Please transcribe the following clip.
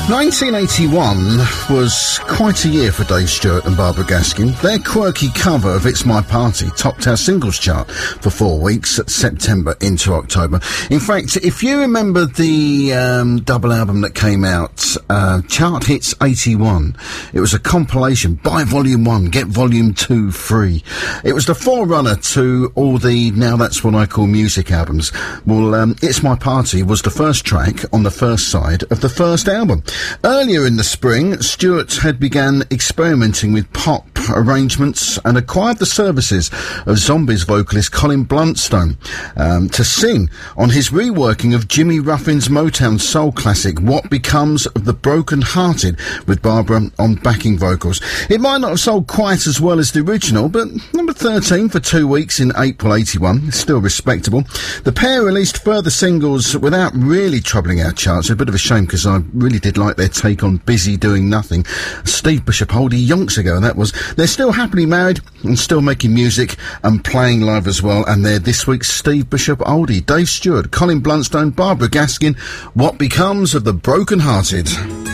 1981 was quite a year for Dave Stewart and Barbara Gaskin. Their quirky cover of It's My Party topped our singles chart for 4 weeks, September into October. In fact, if you remember the double album that came out, Chart Hits 81, it was a compilation, buy Volume 1, get Volume 2 free. It was the forerunner to all the Now That's What I Call Music albums. Well, It's My Party was the first track on the first side of the first album. Earlier in the spring, Stewart had begun experimenting with pop arrangements and acquired the services of Zombies vocalist Colin Blunstone to sing on his reworking of Jimmy Ruffin's Motown soul classic What Becomes of the Broken Hearted, with Barbara on backing vocals. It might not have sold quite as well as the original, but number 13 for 2 weeks in April 81, still respectable. The pair released further singles without really troubling our charts. A bit of a shame, because I really did like their take on Busy Doing Nothing. Steve Bishop Oldie yonks ago, that was. They're still happily married and still making music and playing live as well, and they're this week's Steve Bishop Oldie. Dave Stewart, Colin Blunstone, Barbara Gaskin, What Becomes of the Broken Hearted.